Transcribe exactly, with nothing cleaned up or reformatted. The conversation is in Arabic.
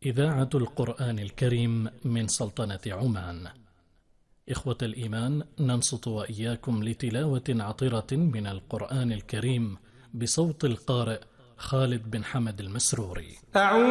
إذاعة القرآن الكريم من سلطنة عمان. إخوة الإيمان، ننصت وإياكم لتلاوة عطرة من القرآن الكريم بصوت القارئ خالد بن حمد المسروري.